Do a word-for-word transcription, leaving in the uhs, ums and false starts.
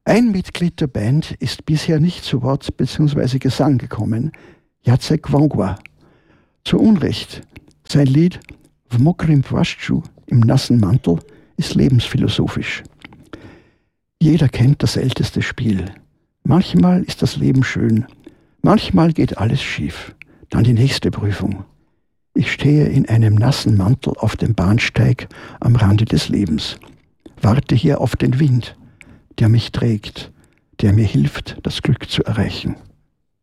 Ein Mitglied der Band ist bisher nicht zu Wort bzw. Gesang gekommen, Jacek Wągła. Zu Unrecht. Sein Lied W mokrym płaszczu, im nassen Mantel, ist lebensphilosophisch. Jeder kennt das älteste Spiel. Manchmal ist das Leben schön, manchmal geht alles schief. Dann die nächste Prüfung. Ich stehe in einem nassen Mantel auf dem Bahnsteig am Rande des Lebens. Warte hier auf den Wind, der mich trägt, der mir hilft, das Glück zu erreichen.